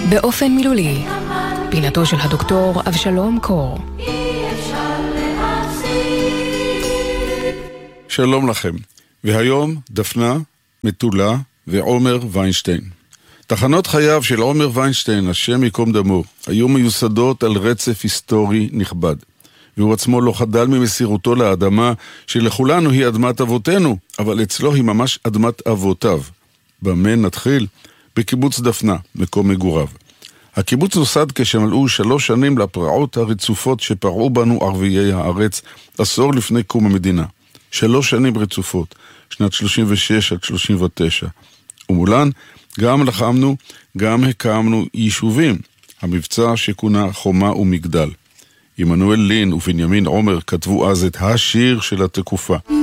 באופן מילולי, פינתו של הדוקטור אבשלום קור. שלום לכם, והיום דפנה, מתולה ועומר ויינשטיין. תחנות חייו של עומר ויינשטיין, השם יקום דמו, היו מיוסדות על רצף היסטורי נכבד. והוא עצמו לא חדל ממסירותו לאדמה, שלכולנו היא אדמת אבותינו, אבל אצלו היא ממש אדמת אבותיו. במה נתחיל? בקיבוץ דפנה, מקום מגוריו. הקיבוץ נוסד כשמלאו 3 שנים לפרעות הרצופות שפרעו בנו ערביי הארץ, עשור לפני קום המדינה. 3 שנים רצופות, שנת 36 עד 39. ומולן גם לחמנו, גם הקמנו יישובים, המבצע שכונה חומה ומגדל. עמנואל לין ובנימין עומר כתבו אז את השיר של התקופה.